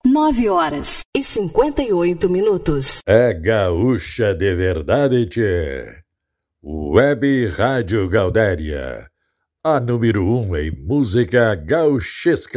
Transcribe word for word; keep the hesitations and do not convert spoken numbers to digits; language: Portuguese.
nove horas e cinquenta e oito minutos. É gaúcha de verdade, tchê. Web Rádio Gaudéria, a número um em música gauchesca.